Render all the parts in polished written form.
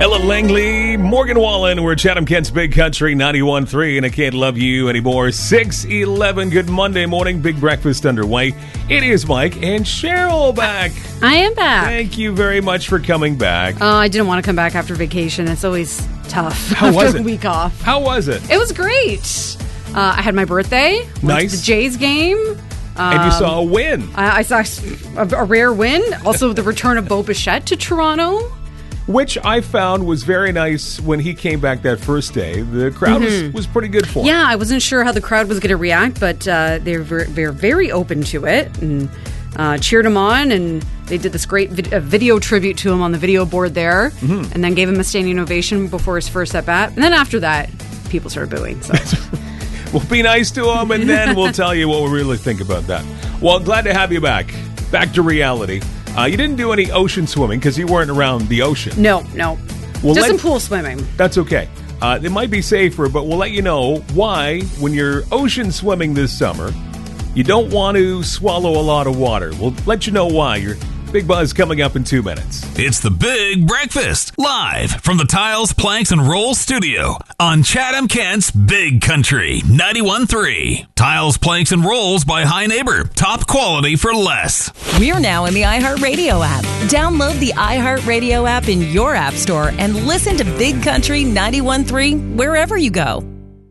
Ella Langley, Morgan Wallen. We're Chatham Kent's Big Country 91.3, and I can't love you anymore. 6:11. Good Monday morning. Big breakfast underway. It is Mike and Cheryl back. I am back. Thank you very much for coming back. I didn't want to come back after vacation. It's always tough How after was a it? week off. How was it? It was great. I had my birthday. Went Nice. to the Jays game. And you saw a win. I saw a rare win. Also, the return of Bo Bichette to Toronto. Which I found was very nice when he came back that first day. The crowd was pretty good for him. Yeah, I wasn't sure how the crowd was going to react, but they're very open to it and cheered him on. And they did this great video tribute to him on the video board there, and then gave him a standing ovation before his first at bat. And then after that, people started booing. So. We'll be nice to him, and then we'll tell you what we really think about that. Well, glad to have you back. Back to reality. You didn't do any ocean swimming because you weren't around the ocean. No. Well, Just some pool swimming. That's okay. It might be safer, but we'll let you know why, when you're ocean swimming this summer, you don't want to swallow a lot of water. We'll let you know why. Your Big Buzz coming up in 2 minutes. It's the Big Breakfast, live from the Tiles, Planks, and Rolls studio on Chatham Kent's Big Country 91.3. Tiles, Planks, and Rolls by High Neighbor. Top quality for less. We're now in the iHeartRadio app. Download the iHeartRadio app in your app store and listen to Big Country 91.3 wherever you go.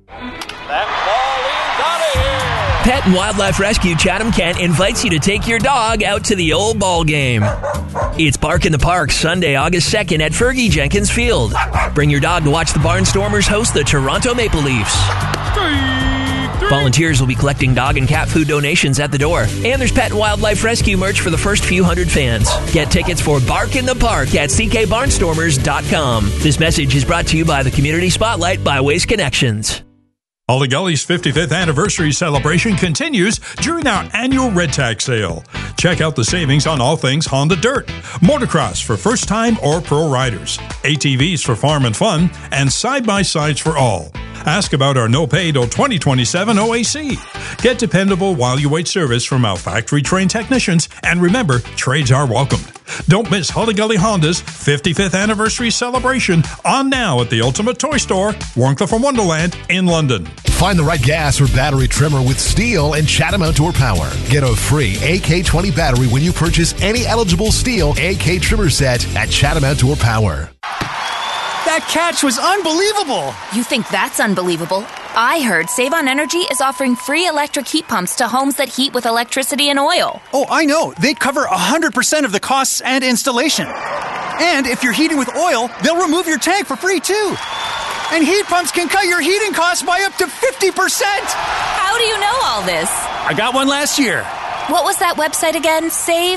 Pet and Wildlife Rescue Chatham Kent invites you to take your dog out to the old ball game. It's Bark in the Park, Sunday, August 2nd at Fergie Jenkins Field. Bring your dog to watch the Barnstormers host the Toronto Maple Leafs. Volunteers will be collecting dog and cat food donations at the door. And there's Pet and Wildlife Rescue merch for the first few hundred fans. Get tickets for Bark in the Park at ckbarnstormers.com. This message is brought to you by the Community Spotlight by Waste Connections. Holly Gully's 55th anniversary celebration continues during our annual Red Tag sale. Check out the savings on all things Honda Dirt, motocross for first-time or pro riders, ATVs for farm and fun, and side-by-sides for all. Ask about our no-pay till 2027 OAC. Get dependable while you wait service from our factory-trained technicians, and remember, trades are welcomed. Don't miss Holly Gully Honda's 55th anniversary celebration on now at the Ultimate Toy Store, Warncliffe and Wonderland in London. Find the right gas or battery trimmer with STIHL and Chatham Outdoor Power. Get a free AK20 battery when you purchase any eligible STIHL AK trimmer set at Chatham Outdoor Power. That catch was unbelievable! You think that's unbelievable? I heard Save on Energy is offering free electric heat pumps to homes that heat with electricity and oil. Oh, I know. They cover 100% of the costs and installation. And if you're heating with oil, they'll remove your tank for free, too. And heat pumps can cut your heating costs by up to 50%! How do you know all this? I got one last year. What was that website again?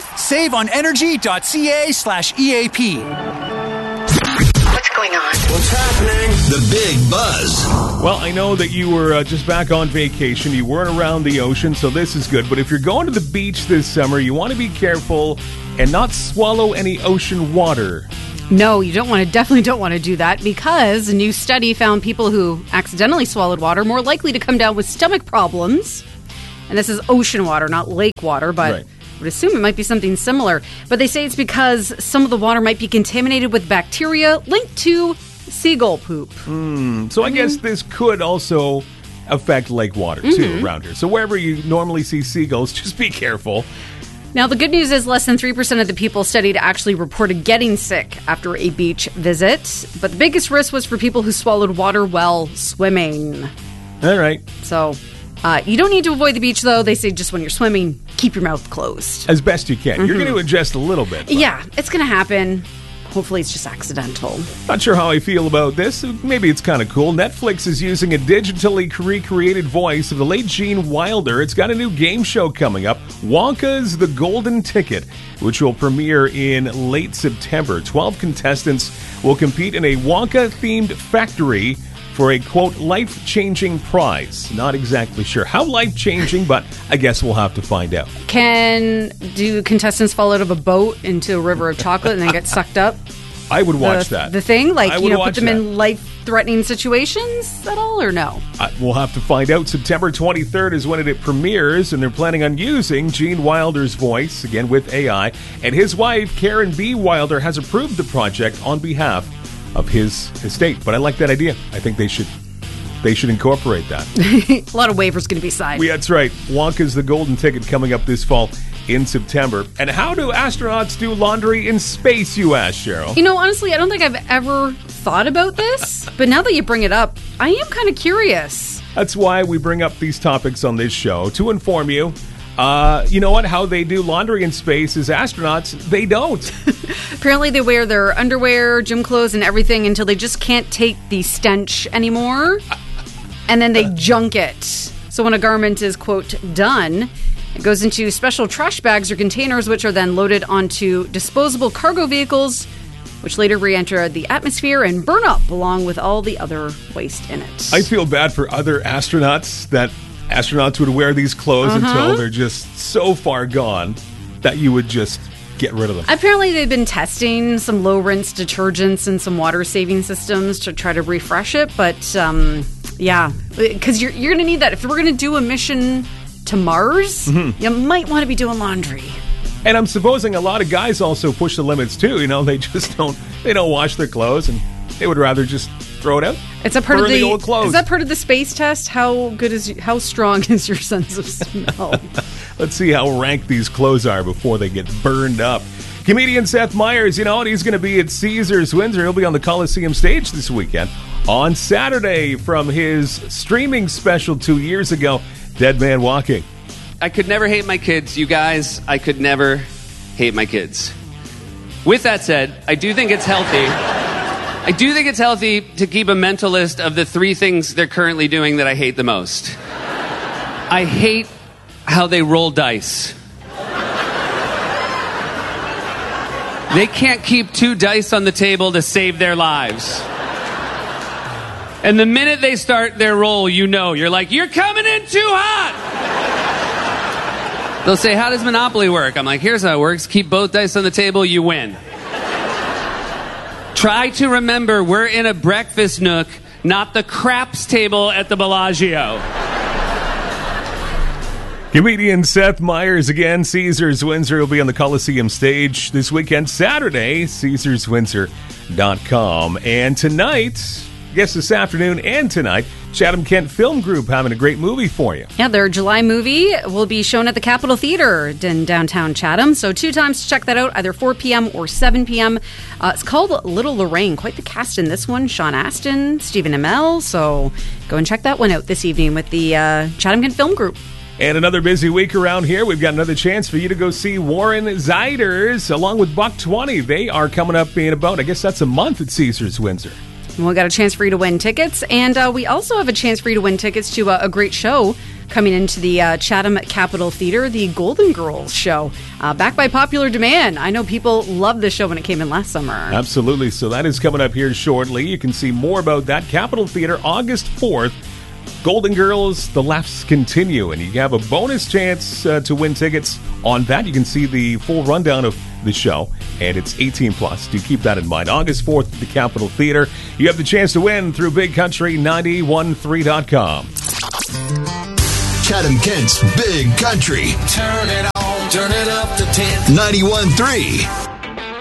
SaveOnEnergy.ca/EAP. What's going on? What's happening? The Big Buzz. Well, I know that you were just back on vacation. You weren't around the ocean, so this is good. But if you're going to the beach this summer, you want to be careful and not swallow any ocean water. No, you definitely don't want to do that, because a new study found people who accidentally swallowed water more likely to come down with stomach problems. And this is ocean water, not lake water, but Right. I would assume it might be something similar. But they say it's because some of the water might be contaminated with bacteria linked to seagull poop. So I guess this could also affect lake water, too, around here. So wherever you normally see seagulls, just be careful. Now, the good news is less than 3% of the people studied actually reported getting sick after a beach visit. But the biggest risk was for people who swallowed water while swimming. All right. So you don't need to avoid the beach, though. They say just when you're swimming, keep your mouth closed. As best you can. You're going to ingest a little bit. But Yeah, it's going to happen. Hopefully it's just accidental. not sure how I feel about this. Maybe it's kind of cool. Netflix is using a digitally recreated voice of the late Gene Wilder. It's got a new game show coming up, Wonka's The Golden Ticket, which will premiere in late September. 12 contestants will compete in a Wonka-themed factory for a, quote, life-changing prize. Not exactly sure how life-changing, but I guess we'll have to find out. Do contestants fall out of a boat into a river of chocolate and then get sucked up? I would watch that. The thing? Like, I would put watch them that. in life-threatening situations at all, or no? We'll have to find out. September 23rd is when it premieres, and they're planning on using Gene Wilder's voice, again with AI, and his wife, Karen B. Wilder, has approved the project on behalf of his estate. But I like that idea. I think they should incorporate that. A lot of waivers going to be signed. That's right. Wonka's The Golden Ticket coming up this fall in September. And how do astronauts do laundry in space, you ask, Cheryl? Honestly, I don't think I've ever thought about this, but now that you bring it up, I am kind of curious. That's why we bring up these topics on this show, to inform you. You know what? How they do laundry in space as astronauts, they don't. Apparently they wear their underwear, gym clothes, and everything until they just can't take the stench anymore. And then they junk it. So when a garment is, quote, done, it goes into special trash bags or containers, which are then loaded onto disposable cargo vehicles, which later re-enter the atmosphere and burn up along with all the other waste in it. I feel bad for other astronauts that astronauts would wear these clothes until they're just so far gone that you would just get rid of them. Apparently they've been testing some low-rinse detergents and some water-saving systems to try to refresh it, but yeah, because you're going to need that. If we're going to do a mission to Mars, you might want to be doing laundry. And I'm supposing a lot of guys also push the limits too. They just don't wash their clothes, and they would rather just throw it out. It's a part of the old clothes. Is that part of the space test? How strong is your sense of smell? Let's see how rank these clothes are before they get burned up. Comedian Seth Meyers, he's going to be at Caesars Windsor. He'll be on the Coliseum stage this weekend. On Saturday, from his streaming special 2 years ago, Dead Man Walking. I could never hate my kids, you guys. I could never hate my kids. With that said, I do think it's healthy. To keep a mental list of the 3 things they're currently doing that I hate the most. I hate how they roll dice. They can't keep 2 dice on the table to save their lives. And the minute they start their roll, you're like, you're coming in too hot. They'll say, how does Monopoly work? I'm like, here's how it works. Keep both dice on the table, you win. Try to remember we're in a breakfast nook, not the craps table at the Bellagio. Comedian Seth Meyers again, Caesars Windsor. Will be on the Coliseum stage this weekend, Saturday, CaesarsWindsor.com. And tonight, this afternoon and tonight, Chatham Kent Film Group having a great movie for you. Yeah, their July movie will be shown at the Capitol Theater in downtown Chatham. So 2 times to check that out, either 4 p.m. or 7 p.m. It's called Little Lorraine. Quite the cast in this one. Sean Astin, Stephen Amell. So go and check that one out this evening with the Chatham Kent Film Group. And another busy week around here. We've got another chance for you to go see Warren Ziders along with Buck 20. They are coming up in about, I guess that's a month at Caesars Windsor. And we got a chance for you to win tickets. And we also have a chance for you to win tickets to a great show coming into the Chatham Capitol Theater, the Golden Girls show. Back by popular demand. I know people loved this show when it came in last summer. Absolutely. So that is coming up here shortly. You can see more about that. Capitol Theater, August 4th. Golden Girls, the laughs continue, and you have a bonus chance to win tickets on that. You can see the full rundown of the show, and it's 18+. Do keep that in mind. August 4th at the Capitol Theater. You have the chance to win through Big Country 91.3.com. Chatham Kent's Big Country. Turn it on, turn it up to 10. 91.3.